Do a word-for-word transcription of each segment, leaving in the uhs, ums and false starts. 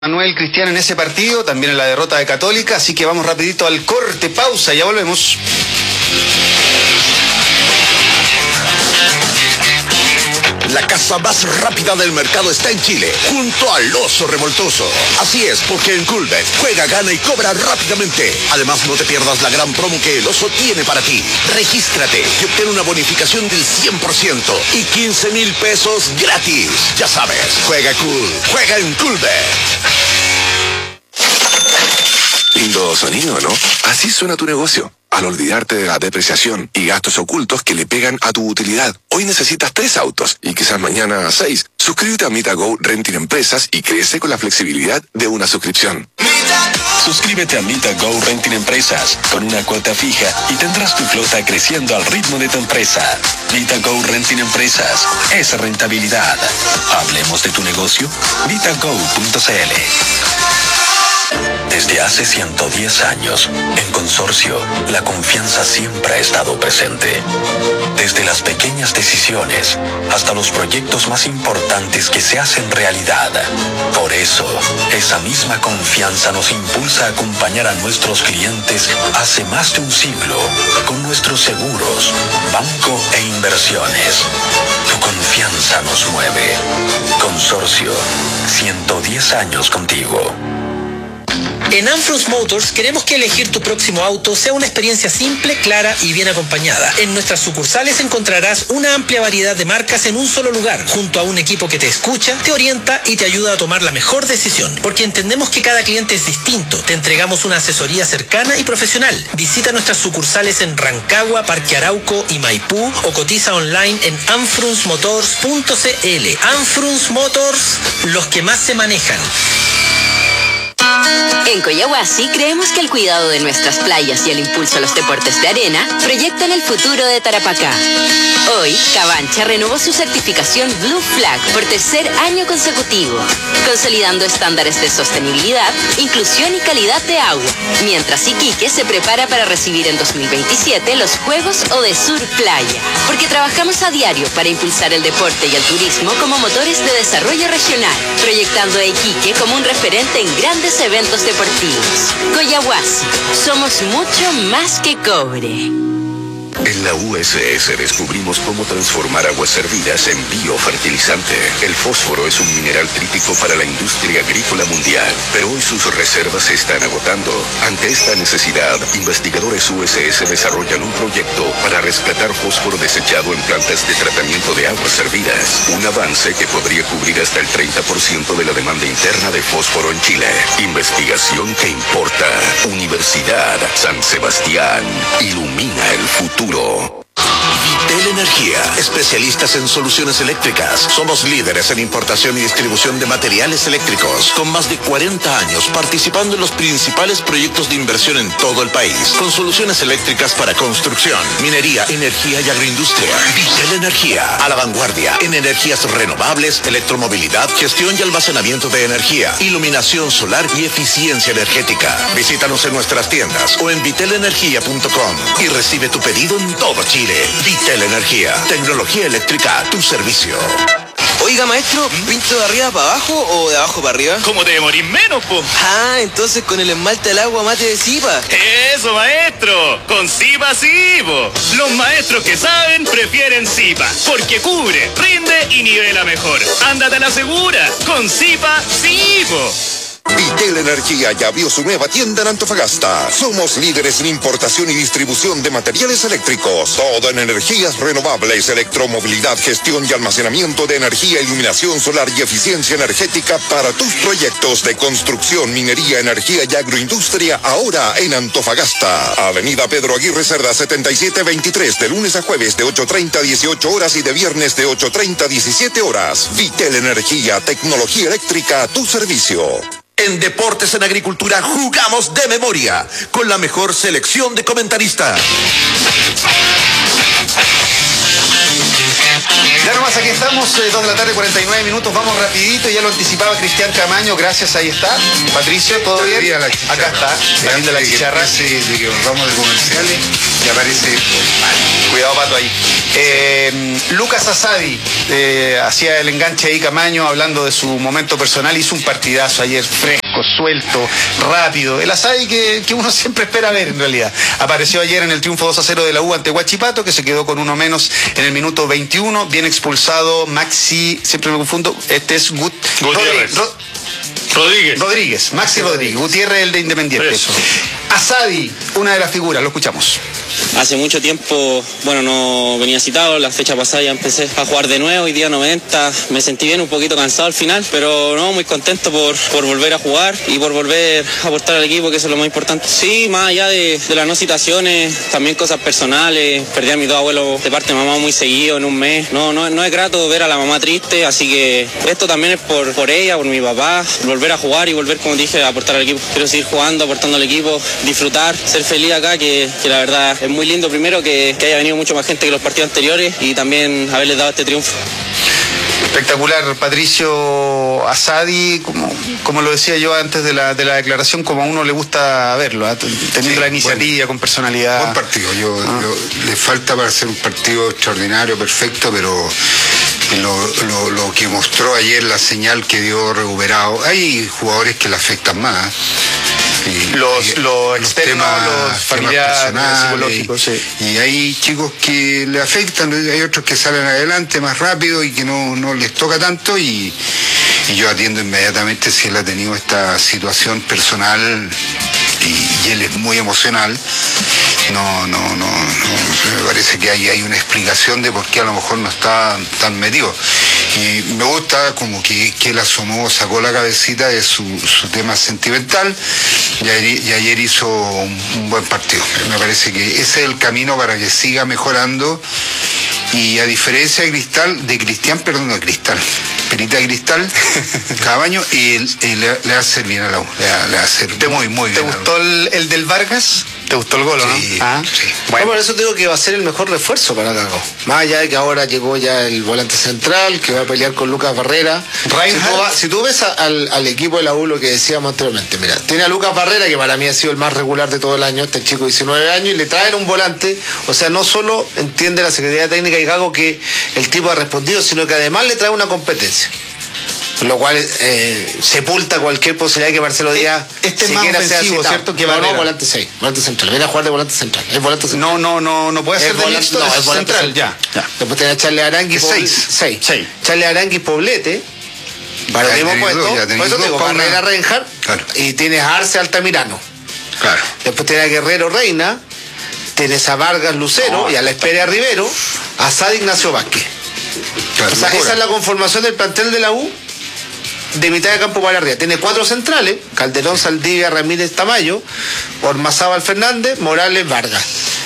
Manuel Cristiano en ese partido, también en la derrota de Católica, así que vamos rapidito al corte, pausa, ya volvemos. La casa más rápida del mercado está en Chile, junto al Oso Revoltoso. Así es, porque en Coolbet juega, gana y cobra rápidamente. Además, no te pierdas la gran promo que el Oso tiene para ti. Regístrate y obtén una bonificación del cien por ciento y quince mil pesos gratis. Ya sabes, juega cool, juega en Coolbet. Lindo sonido, ¿no? Así suena tu negocio. Al olvidarte de la depreciación y gastos ocultos que le pegan a tu utilidad. Hoy necesitas tres autos y quizás mañana seis. Suscríbete a MitaGo Renting Empresas y crece con la flexibilidad de una suscripción. Suscríbete a MitaGo Renting Empresas con una cuota fija y tendrás tu flota creciendo al ritmo de tu empresa. MitaGo Renting Empresas es rentabilidad. Hablemos de tu negocio. Mitago punto cl. Desde hace ciento diez años, en Consorcio, la confianza siempre ha estado presente. Desde las pequeñas decisiones hasta los proyectos más importantes que se hacen realidad. Por eso, esa misma confianza nos impulsa a acompañar a nuestros clientes hace más de un siglo con nuestros seguros, banco e inversiones. Tu confianza nos mueve. Consorcio, ciento diez años contigo. En Anfrus Motors queremos que elegir tu próximo auto sea una experiencia simple, clara y bien acompañada. En nuestras sucursales encontrarás una amplia variedad de marcas en un solo lugar, junto a un equipo que te escucha, te orienta y te ayuda a tomar la mejor decisión. Porque entendemos que cada cliente es distinto. Te entregamos una asesoría cercana y profesional. Visita nuestras sucursales en Rancagua, Parque Arauco y Maipú o cotiza online en anfrus motors punto cl. Anfrus Motors, los que más se manejan. En Coyahuasi creemos que el cuidado de nuestras playas y el impulso a los deportes de arena proyectan el futuro de Tarapacá. Hoy, Cabancha renovó su certificación Blue Flag por tercer año consecutivo, consolidando estándares de sostenibilidad, inclusión y calidad de agua, mientras Iquique se prepara para recibir en dos mil veintisiete los Juegos Odesur Playa, porque trabajamos a diario para impulsar el deporte y el turismo como motores de desarrollo regional, proyectando a Iquique como un referente en grandes eventos deportivos. Coyahuasi, somos mucho más que cobre. En la U S S descubrimos cómo transformar aguas servidas en biofertilizante. El fósforo es un mineral crítico para la industria agrícola mundial, pero hoy sus reservas se están agotando. Ante esta necesidad, investigadores U S S desarrollan un proyecto para rescatar fósforo desechado en plantas de tratamiento de aguas servidas. Un avance que podría cubrir hasta el treinta por ciento de la demanda interna de fósforo en Chile. Investigación que importa. Universidad San Sebastián. Ilumina el futuro. Vitel Energía, especialistas en soluciones eléctricas. Somos líderes en importación y distribución de materiales eléctricos, con más de cuarenta años participando en los principales proyectos de inversión en todo el país, con soluciones eléctricas para construcción, minería, energía y agroindustria. Vitel Energía, a la vanguardia en energías renovables, electromovilidad, gestión y almacenamiento de energía, iluminación solar y eficiencia energética. Visítanos en nuestras tiendas o en vitel energía punto com y recibe tu pedido en todo Chile. Vitel Energía, tecnología eléctrica a tu servicio. Oiga, maestro, ¿pinto de arriba para abajo o de abajo para arriba? ¿Cómo te demorís menos, po? Ah, entonces con el esmalte del agua mate de Zipa. ¡Eso, maestro! ¡Con Zipa sí, po! Los maestros que saben prefieren Zipa, porque cubre, rinde y nivela mejor. ¡Ándate a la segura! ¡Con Zipa sí, po! Vitel Energía ya abrió su nueva tienda en Antofagasta. Somos líderes en importación y distribución de materiales eléctricos. Todo en energías renovables, electromovilidad, gestión y almacenamiento de energía, iluminación solar y eficiencia energética para tus proyectos de construcción, minería, energía y agroindustria. Ahora en Antofagasta. Avenida Pedro Aguirre Cerda setenta y siete veintitrés, de lunes a jueves de ocho treinta a dieciocho horas y de viernes de ocho treinta a diecisiete horas. Vitel Energía, tecnología eléctrica a tu servicio. En Deportes en Agricultura jugamos de memoria, con la mejor selección de comentaristas. Ya nomás aquí estamos, eh, dos de la tarde, cuarenta y nueve minutos, vamos rapidito, ya lo anticipaba Cristian Camaño, gracias, ahí está. Patricio, ¿todo bien? La Acá está, saliendo la chicharra. Sí, de que vamos de comerciales y aparece Pato. Cuidado, Pato, ahí. Eh, Lucas Asadi, eh, hacía el enganche ahí Camaño, hablando de su momento personal, hizo un partidazo ayer, fresco, suelto, rápido. El Asadi que, que uno siempre espera ver en realidad. Apareció ayer en el triunfo dos a cero de la U ante Huachipato, que se quedó con uno menos en el minuto veintiuno. Bien expulsado Maxi, siempre me confundo, este es Gut, Gutiérrez. Rod, Rodríguez. Rodríguez, Maxi Rodríguez, Gutiérrez, el de Independiente. Eso. Asadi, una de las figuras, lo escuchamos. Hace mucho tiempo, bueno, no venía citado, la fecha pasada ya empecé a jugar de nuevo, hoy día noventa, me sentí bien, un poquito cansado al final, pero no, muy contento por, por volver a jugar y por volver a aportar al equipo, que eso es lo más importante. Sí, más allá de, de las no citaciones, también cosas personales, perdí a mis dos abuelos de parte de mamá muy seguido en un mes, no, no, no es grato ver a la mamá triste, así que esto también es por, por ella, por mi papá, volver a jugar y volver, como dije, a aportar al equipo. Quiero seguir jugando, aportando al equipo, disfrutar, ser feliz acá, que, que la verdad es muy lindo primero que, que haya venido mucho más gente que los partidos anteriores y también haberles dado este triunfo. Espectacular, Patricio Asadi, como, como lo decía yo antes de la, de la declaración, como a uno le gusta verlo, ¿eh? Teniendo sí, la iniciativa, bueno, con personalidad. Buen partido, yo, ah. yo, le falta para ser un partido extraordinario, perfecto, pero lo, lo, lo que mostró ayer, la señal que dio recuperado, hay jugadores que le afectan más. Y, los, y, los externos, temas, los familiares, los psicológicos, y, sí. Y hay chicos que le afectan, hay otros que salen adelante más rápido y que no, no les toca tanto y, y yo atiendo inmediatamente si él ha tenido esta situación personal y, y él es muy emocional. No, no, no, no, me parece que hay, hay una explicación de por qué a lo mejor no está tan metido. Y me gusta como que, que él asomó, sacó la cabecita de su, su tema sentimental y ayer, y ayer hizo un, un buen partido. Me parece que ese es el camino para que siga mejorando. Y a diferencia de Cristal, de Cristian, perdón, de Cristal, Perita de Cristal, Cabaño, y, él, y le, le hace bien a la U, le, le hace muy, muy bien. ¿Te gustó el, el del Vargas? ¿Te gustó el gol, o no? Sí, ah, sí. Bueno, por eso digo que va a ser el mejor refuerzo para Gago. Más allá de que ahora llegó ya el volante central, que va a pelear con Lucas Barrera. Si tú, vas, si tú ves a, al, al equipo de la U, lo que decíamos anteriormente, mira, tiene a Lucas Barrera, que para mí ha sido el más regular de todo el año, este chico de diecinueve años, y le traen un volante. O sea, no solo entiende la Secretaría Técnica y Gago que el tipo ha respondido, sino que además le trae una competencia. Lo cual eh, sepulta cualquier posibilidad de que Marcelo Díaz este es más ofensivo, ¿cierto? Que no, Valera. no, volante seis, volante central. Viene a jugar de volante central. Es volante central. No, no, no, no puede ser de volante, no, es volante central. Ya, ya. Después tiene a Charles Arangui. seis. seis. Charles Arangui Poblete. Para el mismo puesto. Por eso tengo Barrera Reinhardt. Claro. Y tienes a Arce Altamirano. Claro. Después tienes a Guerrero Reina. Tienes a Vargas Lucero. No, y a la espera Rivero. A Sad Ignacio Vázquez. Claro, o sea, esa es la conformación del plantel de la U. De mitad de campo para arriba. Tiene cuatro centrales: Calderón, sí. Saldivia, Ramírez, Tamayo, Ormazábal Fernández, Morales, Vargas.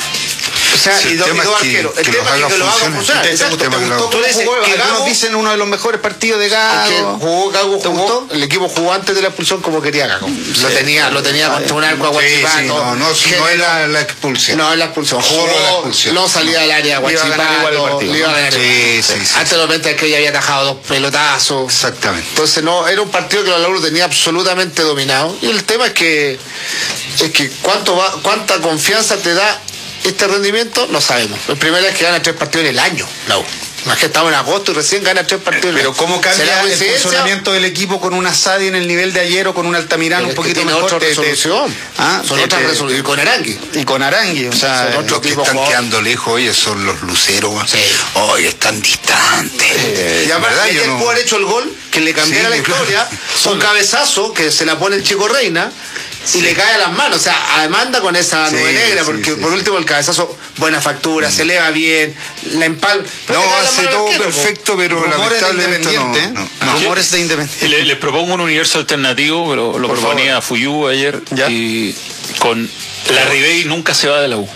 O sea, sí, y, dos, y dos arqueros. El que tema es que lo haga funcionar. ¿Te, te, te, te gustó cómo jugó? Algunos dicen uno de los mejores partidos de Gago. Jugó Gago, ¿te gustó? El equipo jugó antes de la expulsión como quería Gago. Sí. Lo tenía, lo tenía contra un arco a Huachipato. Sí, sí, no, no, no es la, la expulsión. No es la expulsión. Jugó, la expulsión. No salía del área a Huachipato. Le iba a ganar. Sí, sí, sí. Antes de repente que ya había atajado dos pelotazos. Exactamente. Entonces no, era un partido que la U lo tenía absolutamente dominado. Y el tema es que es que cuánto va, cuánta confianza te da este rendimiento, no sabemos. La primera vez que gana tres partidos en el año, la U. Más que estamos en agosto y recién gana tres partidos. Pero ¿cómo cambia el funcionamiento del equipo con una Asadi en el nivel de ayer o con un Altamirano un poquito mejor? Otra resolución. ¿Ah? Son otras resoluciones. Y con Arangui. Y con Arangui. O sea, son los que están jugador. Quedando lejos, oye, son los luceros. Sí. Oye, están distantes. Eh, y aparte, ayer no... pudo haber hecho el gol que le cambiara sí, la historia. Claro. Un cabezazo que se la pone el Chico Reina. Y sí. le cae a las manos, o sea, además anda con esa nube sí, negra, porque sí, sí, por último el cabezazo, buena factura, mm. se eleva bien, la empalma. No, hace todo arquero, perfecto, pero rumores de Independiente, no, no, no. Rumores de Independiente. Les le propongo un universo alternativo, pero lo por proponía favor. Fuyú ayer, ¿ya? Y con la Ribey nunca se va de la U.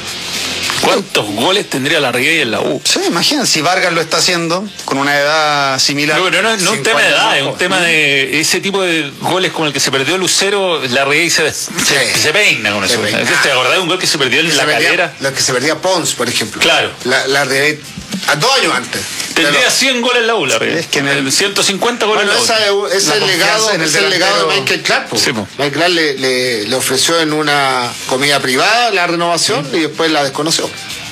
¿Cuántos goles tendría la Ribey en la U? Sí, imagínate, si Vargas lo está haciendo con una edad similar. No, no, no, no un tema de edad, es un tema de ese tipo de goles como el que se perdió Lucero, la Ribey se, se, sí. se peina con eso. Peina. ¿Te acordás de un gol que se perdió en la Calera? Lo que se perdía Pons, por ejemplo. Claro. La, la Ribey A dos años antes. Tendría Pero, cien goles en la U, la realidad. Es que en el- ciento cincuenta goles bueno, en la U. esa, ese La es el legado, confianza en el es el legado de delantero. Michael Clark. po. Sí, po. Michael Clark le, le, le ofreció en una comida privada la renovación y después la desconoció.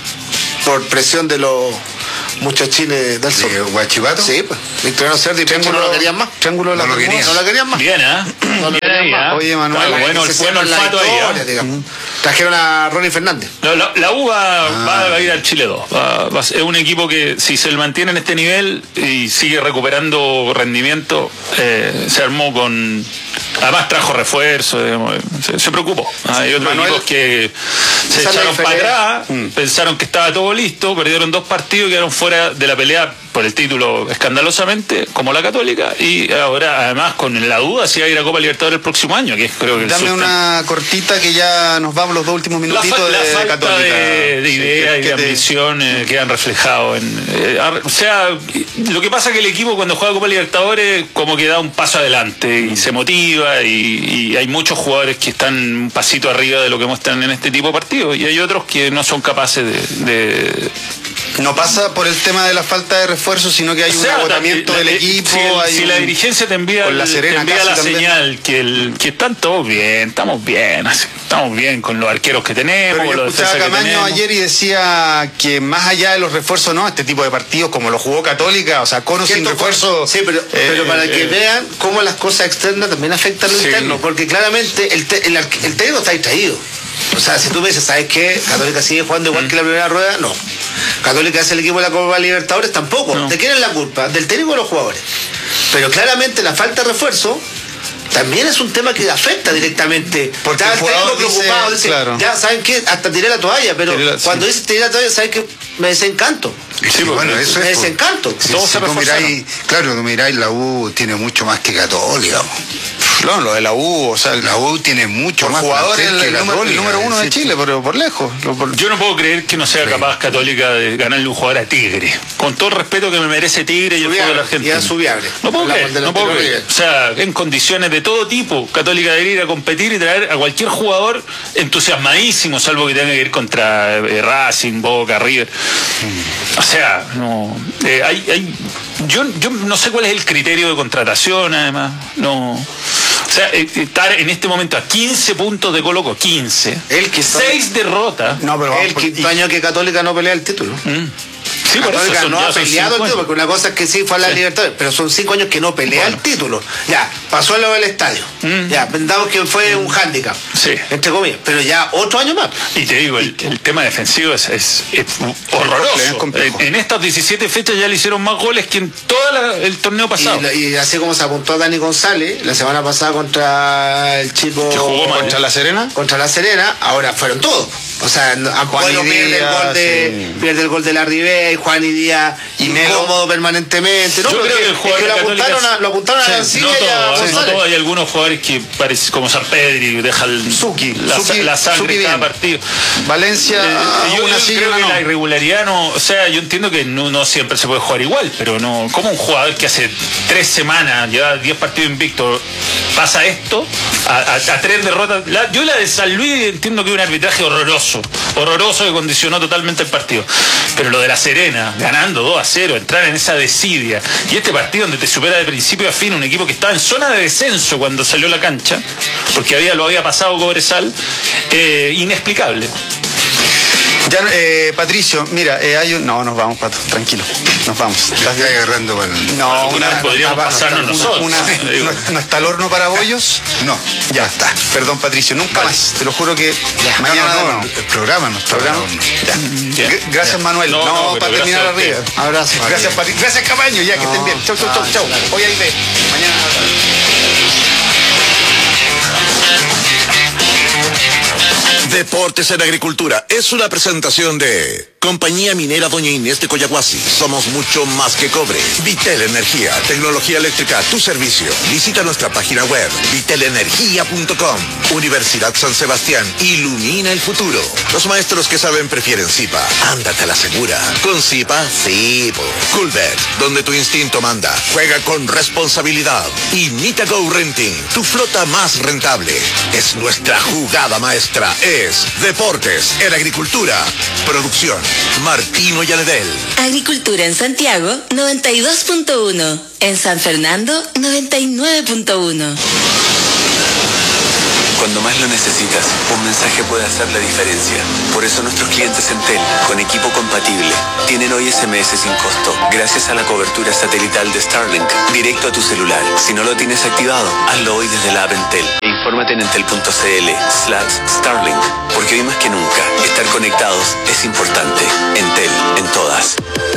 Por presión de los muchachines del sur. ¿De Guachipato? Sí, pues. Victoriano Cerdi y Pencho no lo querían más. Triángulo de la No lo Bermuda. querían. No lo querían más. Bien, ¿ah? No lo Bien querían ahí, más. ¿ah? Oye, Manuel, Claro, bueno, Que se bueno sepan la olfato ahí, historia, ¿ah? digamos. Trajeron a Ronnie Fernández. No, la, la U va, va a ir al Chile dos. Va- va a ser- es un equipo que si se mantiene en este nivel y sigue recuperando rendimiento, eh, se armó con... Además trajo refuerzo, digamos, se, se preocupó. Hay otros Manuel, equipos que se esa es la echaron para diferencia. atrás, pensaron que estaba todo listo, perdieron dos partidos y quedaron fuera de la pelea por el título escandalosamente, como la Católica, y ahora además con la duda si va a ir a Copa Libertadores el próximo año, que es creo que el Dame sustan- una cortita que ya nos vamos los dos últimos la, minutitos fa- de, la de falta Católica. de, de Sí, idea que- y que de te- ambición eh, quedan reflejados en eh, ar- o sea, lo que pasa es que el equipo cuando juega Copa Libertadores como que da un paso adelante y se motiva y, y hay muchos jugadores que están un pasito arriba de lo que muestran en este tipo de partidos y hay otros que no son capaces de, de No pasa por el tema de la falta de refuerzo, sino que hay o sea, un agotamiento la- del la- equipo. Si, el- hay si un- la dirigencia te envía, con la el- Serena te envía casi la también. señal que, el, que están todos bien, estamos bien, así, estamos bien con los arqueros que tenemos, Pero con yo los escuchaba a defensas que Camaño tenemos. ayer y decía que más allá de los refuerzos, no, este tipo de partidos como lo jugó Católica, o sea, con o sin Cierto, refuerzo. Sí, pero, eh, pero para eh, que eh, vean cómo las cosas externas también afectan lo Sí. interno, porque claramente el, te- el, arque- el técnico está distraído. O sea, si tú me dices, ¿sabes qué? Católica sigue jugando igual que la primera rueda, no. Católica es el equipo de la Copa Libertadores, tampoco. No. ¿De quién es la culpa? Del técnico o de los jugadores. Pero claramente la falta de refuerzo también es un tema que afecta directamente. Porque Está el el técnico jugador dice, preocupado, dice, claro. ya, ¿saben qué? Hasta tiré la toalla, pero Tiré la- sí. cuando dice tiré la toalla, ¿sabes qué? Me desencanto. Sí, bueno, eso Me es. por- desencanto. Si, Todos si se tú reforzaron. miráis, claro, tú miráis, la U tiene mucho más que Católica. No, lo de la U, o sea, La U tiene mucho por más jugador plantel el, que el número, el Católica, número uno de es decir, Chile, pero por lejos. Lo- por- Yo no puedo creer que no sea capaz Católica de ganarle un jugador a Tigre. Con todo el respeto que me merece Tigre y el fútbol Subiabre, argentino. y a Subiabre. No puedo Hablamos creer, del no puedo delantero creer. River. O sea, en condiciones de todo tipo, Católica debería ir a competir y traer a cualquier jugador entusiasmadísimo, salvo que tenga que ir contra eh, Racing, Boca, River. O sea, no. eh, hay, hay, yo, yo no sé cuál es el criterio de contratación, además. No. O sea, eh, estar en este momento a quince puntos de Colo-Colo, quince. El que está- seis derrotas. No, pero El quinto año que Católica no pelea el título. Mm. Sí, por eso Católica son- no ya ha son peleado el cinco título, años. porque una cosa es que sí fue a la Sí. Libertadores, pero son cinco años que no pelea Bueno. el título. Ya, pasó lo del estadio. Mm. Ya, pensamos que fue un hándicap. Sí. Entre comillas, pero ya otro año más. Y te digo, el, el tema defensivo es, es- es complejo, es horroroso. complejo. En, en estas diecisiete fechas ya le hicieron más goles que en todo el torneo pasado. Y, la- y así como se apuntó Dani González la semana pasada contra el chico Que jugó mal. contra la Serena. contra la Serena, ahora fueron todos. O sea, no- Ampuero y pierde el Díaz, gol de sí. pierde el gol de la Ribey, Juan y Díaz Y Melo. incómodo permanentemente. No, Yo pero creo es que el es jugador que lo de Católica apuntaron a, es- lo apuntaron a Sí, Arancilla no y a todo, ¿eh? no González. todo, hay algunos jugadores que parecen como San Pedri, deja el- Suki, la, Suki- la sangre Suki en cada bien. partido. Valencia, Eh, yo, una yo sí y creo una que no. la irregularidad no, o sea, yo entiendo que no, no siempre se puede jugar igual, pero no, como un jugador que hace tres semanas lleva diez partidos invictos pasa esto a, a- a tres derrotas. La- yo la de San Luis entiendo que es un arbitraje horroroso, horroroso que condicionó totalmente el partido, pero lo de la Serena ganando dos a cero, entrar en esa desidia y este partido donde te supera de principio a fin un equipo que estaba en zona de descenso cuando salió a la cancha, porque había lo había pasado Cobresal, eh, inexplicable. Ya, eh, Patricio, mira, eh, hay un... No, nos vamos, Pato, tranquilo. Nos vamos. Estás agarrando para el... No, Alguna vez podríamos una- pasarnos una- nosotros. una- Digo. no, no está el horno para bollos. No, Ya está. Perdón, Patricio, nunca más. Te lo juro que mañana no, de no, nuevo. el programa no está Programa. para horno. Ya. Ya. G- Gracias, Manuel. No, No, no, pero para terminar gracias a arriba. usted. Abrazo. Gracias, Patricio. Gracias, Camaño. Ya, que estén bien. Chau, chau, chau, chau. Hoy ahí ve. Mañana. Deportes en Agricultura es una presentación de Compañía Minera Doña Inés de Coyahuasi. Somos mucho más que cobre. Vitel Energía, tecnología eléctrica a tu servicio. Visita nuestra página web vitel energía punto com. Universidad San Sebastián, ilumina el futuro. Los maestros que saben prefieren Zipa. Ándate a la segura. Con Zipa, sí. po. Coolbet, donde tu instinto manda. Juega con responsabilidad. Y Nitago Renting, tu flota más rentable. Es nuestra jugada maestra. Es Deportes en Agricultura. Producción Martino y Anedel. Agricultura en Santiago, noventa y dos punto uno. En San Fernando, noventa y nueve punto uno. Cuando más lo necesitas, un mensaje puede hacer la diferencia. Por eso nuestros clientes Entel, con equipo compatible, tienen hoy S M S sin costo, gracias a la cobertura satelital de Starlink, directo a tu celular. Si no lo tienes activado, hazlo hoy desde la app Entel. E infórmate en entel.cl slash Starlink, porque hoy más que nunca, estar conectados es importante. Entel, en todas.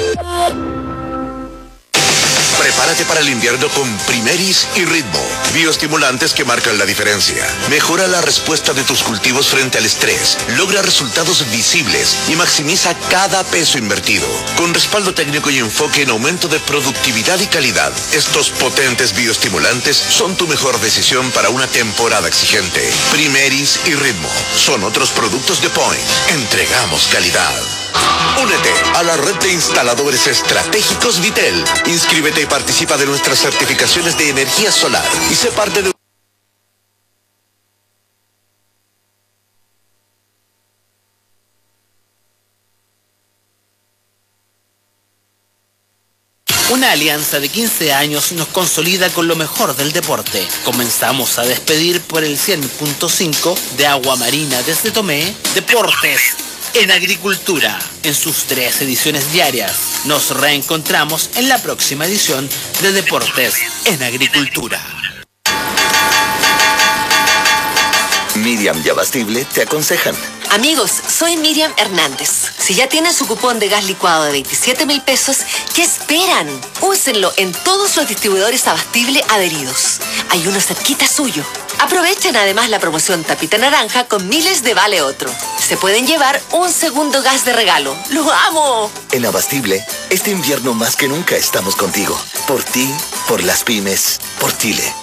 Prepárate para el invierno con Primeris y Ritmo, bioestimulantes que marcan la diferencia. Mejora la respuesta de tus cultivos frente al estrés, logra resultados visibles y maximiza cada peso invertido. Con respaldo técnico y enfoque en aumento de productividad y calidad, estos potentes bioestimulantes son tu mejor decisión para una temporada exigente. Primeris y Ritmo son otros productos de Point. Entregamos calidad. Únete a la red de instaladores estratégicos Vitel. Inscríbete y participa de nuestras certificaciones de energía solar y sé parte de... Una alianza de quince años nos consolida con lo mejor del deporte. Comenzamos a despedir por el cien punto cinco de Agua Marina desde Tomé, Deportes en Agricultura, en sus tres ediciones diarias. Nos reencontramos en la próxima edición de Deportes en Agricultura. Miriam y Abastible te aconsejan. Amigos, soy Miriam Hernández. Si ya tienen su cupón de gas licuado de veintisiete mil pesos, ¿qué esperan? Úsenlo en todos los distribuidores Abastible adheridos. Hay uno cerquita suyo. Aprovechen además la promoción Tapita Naranja con miles de Vale Otro. Se pueden llevar un segundo gas de regalo. ¡Lo amo! En Abastible, este invierno más que nunca estamos contigo. Por ti, por las pymes, por Chile.